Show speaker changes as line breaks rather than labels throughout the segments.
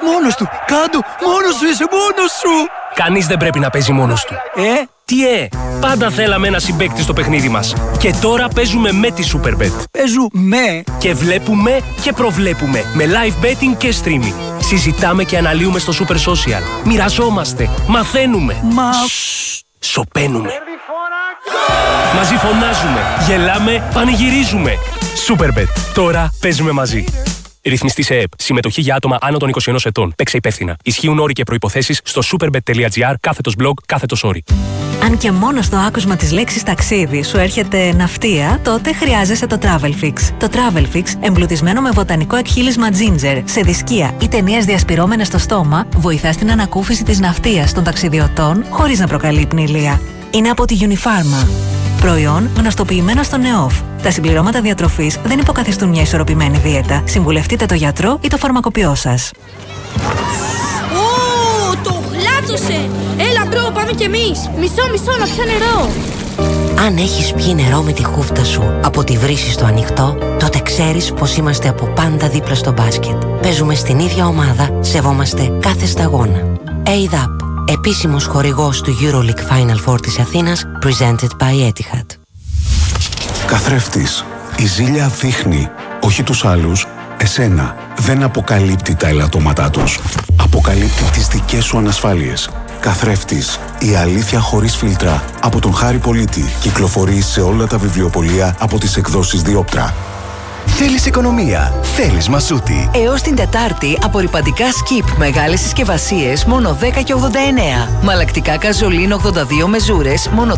Μόνος του. Κάντο, μόνος σου είσαι, μόνος σου.
Κανείς δεν πρέπει να παίζει μόνος του. Τι πάντα θέλαμε ένα συμπαίκτη στο παιχνίδι μας. Και τώρα παίζουμε με τη Superbet.
Παίζουμε.
Και βλέπουμε και προβλέπουμε. Με live betting και streaming. Συζητάμε και αναλύουμε στο Super Social. Μοιραζόμαστε. Μαθαίνουμε. Σωπαίνουμε. Μαζί φωνάζουμε. Γελάμε. Πανηγυρίζουμε. Superbet. Τώρα παίζουμε μαζί. Ρυθμιστή σε ΕΕΠ. Συμμετοχή για άτομα άνω των 21 ετών. Παίξε υπεύθυνα. Ισχύουν όροι και προϋποθέσεις στο superbet.gr/blog/όροι.
Αν και μόνο στο άκουσμα της λέξης ταξίδι σου έρχεται ναυτία, τότε χρειάζεσαι το Travelfix. Το Travelfix, εμπλουτισμένο με βοτανικό εκχύλισμα ginger, σε δισκία ή ταινίες διασπυρώμενες στο στόμα, βοηθά στην ανακούφιση της ναυτίας των ταξιδιωτών χωρίς να προκαλεί πνηλεία. Είναι από τη Unifarma. Προϊόν γνωστοποιημένο στο ΝΕΟΦ. Τα συμπληρώματα διατροφής δεν υποκαθιστούν μια ισορροπημένη δίαιτα. Συμβουλευτείτε το γιατρό ή το φαρμακοποιό σας.
Το γλάτσωσε! Έλα μπρο, πάμε κι εμείς! Μισό, να πιω νερό!
Αν έχεις πιει νερό με τη χούφτα σου από τη βρύση στο ανοιχτό, τότε ξέρεις πως είμαστε από πάντα δίπλα στο μπάσκετ. Παίζουμε στην ίδια ομάδα, σεβόμαστε κάθε σταγόνα. ADAP, επίσημος χορηγός του EuroLeague Final Four της Αθήνας, presented by Etihad.
Καθρέφτης. Η ζήλια δείχνει, όχι τους άλλους, εσένα. Δεν αποκαλύπτει τα ελαττώματά τους. Αποκαλύπτει τις δικές σου ανασφάλειες. Καθρέφτης. Η αλήθεια χωρίς φίλτρα. Από τον Χάρη Πολίτη. Κυκλοφορεί σε όλα τα βιβλιοπωλεία από τις εκδόσεις Διόπτρα.
Θέλεις οικονομία, θέλεις Μασούτη.
Έως την Τετάρτη, απορρυπαντικά Skip μεγάλες συσκευασίες μόνο 10,89. Μαλακτικά καζολίν 82 μεζούρες μόνο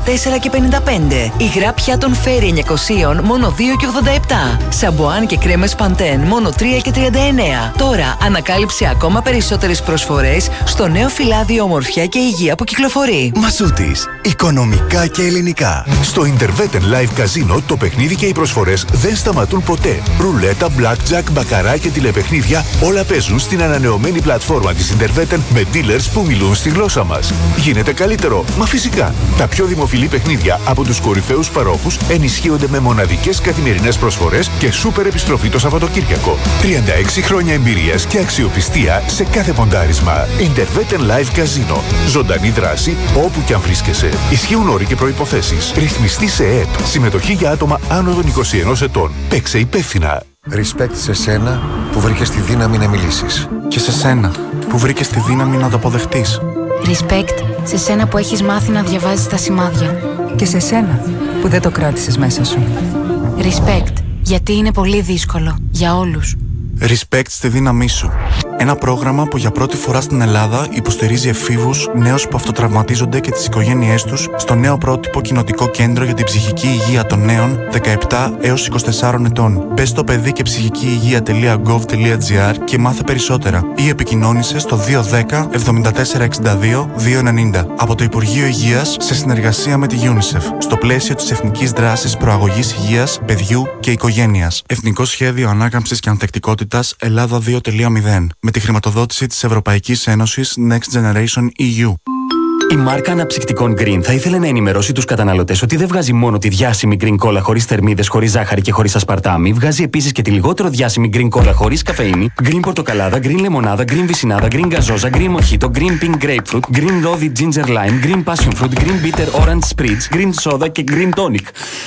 4,55. Υγρά πιάτων Φέρι 900 μόνο 2,87. Σαμπουάν και κρέμες Παντέν μόνο 3,39. Τώρα ανακάλυψε ακόμα περισσότερες προσφορές στο νέο φυλάδιο Ομορφιά και Υγεία που κυκλοφορεί.
Μασούτης, οικονομικά και ελληνικά. Στο Interveten Live Casino το παιχνίδι και οι προσφορές δεν σταματούν ποτέ. Ρουλέτα, blackjack, μπακαρά και τηλεπαιχνίδια όλα παίζουν στην ανανεωμένη πλατφόρμα της Interveten με dealers που μιλούν στη γλώσσα μας. Γίνεται καλύτερο, μα φυσικά. Τα πιο δημοφιλή παιχνίδια από τους κορυφαίους παρόχους ενισχύονται με μοναδικές καθημερινές προσφορές και σούπερ επιστροφή το Σαββατοκύριακο. 36 χρόνια εμπειρίας και αξιοπιστία σε κάθε ποντάρισμα. Interveten Live Casino. Ζωντανή δράση όπου και αν βρίσκεσαι. Ισχύουν όροι και προϋποθέσεις. Ρυθμιστή σε ΕΕΠ. Συμμετοχή για άτομα άνω των 21 ετών. Παίξε υπεύθυνα.
Respect σε σένα που βρήκες τη δύναμη να μιλήσεις.
Και σε σένα που βρήκες τη δύναμη να το αποδεχτείς.
Respect σε σένα που έχεις μάθει να διαβάζεις τα σημάδια.
Και σε σένα που δεν το κράτησες μέσα σου.
Respect γιατί είναι πολύ δύσκολο για όλους.
Respect στη δύναμή σου. Ένα πρόγραμμα που για πρώτη φορά στην Ελλάδα υποστηρίζει εφήβους, νέους που αυτοτραυματίζονται και τις οικογένειές τους στο νέο πρότυπο κοινοτικό κέντρο για την ψυχική υγεία των νέων 17 έως 24 ετών. Μπες στο παιδί και ψυχική υγεία.gov.gr και μάθε περισσότερα ή επικοινώνησε στο 210 74 62 290 από το Υπουργείο Υγείας σε συνεργασία με τη UNICEF στο πλαίσιο της Εθνικής Δράσης Προαγωγής Υγείας, Παιδιού και Οικογένειας. Εθνικό Σχέδιο Ανάκαμψης και Ανθεκτικότητας Ελλάδα 2.0 με τη χρηματοδότηση της Ευρωπαϊκής Ένωσης Next Generation EU.
Η μάρκα αναψυκτικών Green θα ήθελε να ενημερώσει τους καταναλωτές ότι δεν βγάζει μόνο τη διάσημη Green Cola χωρίς θερμίδες, χωρίς ζάχαρη και χωρίς ασπαρτάμι, βγάζει επίσης και τη λιγότερο διάσημη Green Cola χωρίς καφεΐνη, Green Πορτοκαλάδα, Green Λεμονάδα, Green Βυσσινάδα, Green Γκαζόζα, Green Mojito, Green Pink Grapefruit, Green Rosy Ginger Lime, Green Passion Fruit, Green Bitter Orange Spritz, Green Soda και Green Tonic.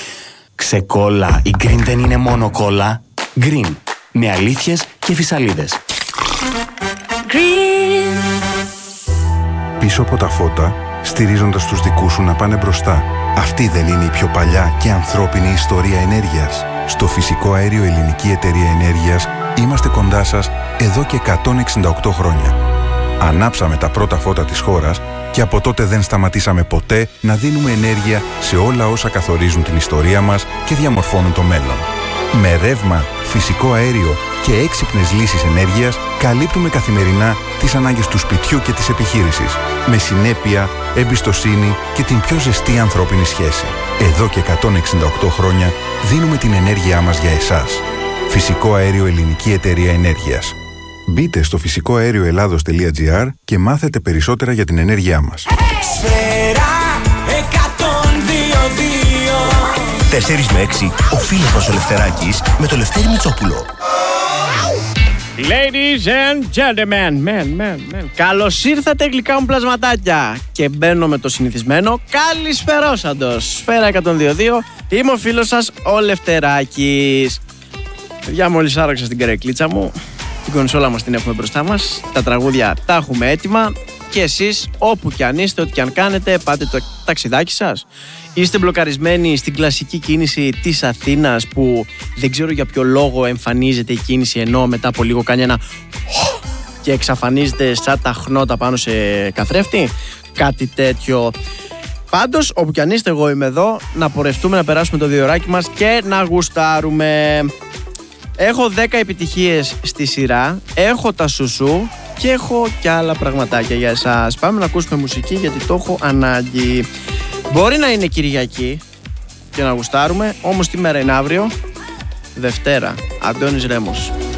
Ξεκόλα, η Green δεν είναι μόνο κόλλα. Green, με αλήθειες και φυσαλίδες.
Πίσω από τα φώτα, στηρίζοντας τους δικούς σου να πάνε μπροστά. Αυτή δεν είναι η πιο παλιά και ανθρώπινη ιστορία ενέργειας. Στο Φυσικό Αέριο Ελληνική Εταιρεία Ενέργειας είμαστε κοντά σας εδώ και 168 χρόνια. Ανάψαμε τα πρώτα φώτα της χώρας και από τότε δεν σταματήσαμε ποτέ να δίνουμε ενέργεια σε όλα όσα καθορίζουν την ιστορία μας και διαμορφώνουν το μέλλον. Με ρεύμα, φυσικό αέριο και έξυπνες λύσεις ενέργειας καλύπτουμε καθημερινά τις ανάγκες του σπιτιού και της επιχείρησης. Με συνέπεια, εμπιστοσύνη και την πιο ζεστή ανθρώπινη σχέση. Εδώ και 168 χρόνια δίνουμε την ενέργειά μας για εσάς. Φυσικό Αέριο Ελληνική Εταιρεία Ενέργειας. Μπείτε στο φυσικοαέρioελλάδος.gr και μάθετε περισσότερα για την ενέργειά μας.
Σφαίρα 102,2.
4 με 6, ο Φίλιππος ο Λευθεράκης με το Λευτέρη Μητσόπουλο.
Ladies and gentlemen, καλώς ήρθατε γλυκά μου πλασματάκια. Και μπαίνω με το συνηθισμένο καλησπερόσαντος. Σφαίρα 102.2, είμαι ο φίλος σας ο Λευτεράκης. Παιδιά, μόλις άραξα στην καρεκλίτσα μου. Την κονσόλα μας την έχουμε μπροστά μας. Τα τραγούδια τα έχουμε έτοιμα. Και εσείς όπου κι αν είστε, ό,τι κι αν κάνετε, πάτε το ταξιδάκι σας. Είστε μπλοκαρισμένοι στην κλασική κίνηση της Αθήνας που δεν ξέρω για ποιο λόγο εμφανίζεται η κίνηση, ενώ μετά από λίγο κάνει ένα και εξαφανίζεται σαν τα χνότα πάνω σε καθρέφτη. Κάτι τέτοιο. Πάντως, όπου κι αν είστε, εγώ είμαι εδώ να πορευτούμε, να περάσουμε το διωράκι μας και να γουστάρουμε. Έχω 10 επιτυχίες στη σειρά, έχω τα σουσού και έχω κι άλλα πραγματάκια για εσάς. Πάμε να ακούσουμε μουσική γιατί το έχω ανάγκη. Μπορεί να είναι Κυριακή και να γουστάρουμε, όμως τι μέρα είναι αύριο? Δευτέρα. Αντώνης Ρέμος.